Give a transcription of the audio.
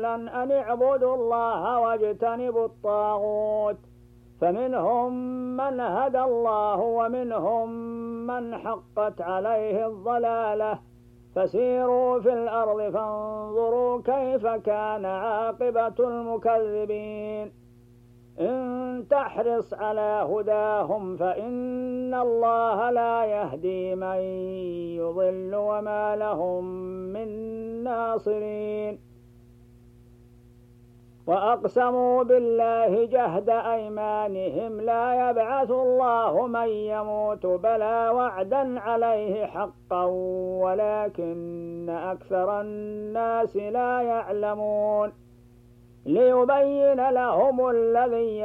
رسولا أن اعبدوا الله واجتنبوا الطاغوت، فمنهم من هدى الله ومنهم من حقت عليه الضلالة، فسيروا في الأرض فانظروا كيف كان عاقبة المكذبين. إن تحرص على هداهم فإن الله لا يهدي من يضل وما لهم من ناصرين. وأقسموا بالله جهد أيمانهم لا يبعث الله من يموت بلى وعدا عليه حقا ولكن أكثر الناس لا يعلمون. ليبين لهم الذي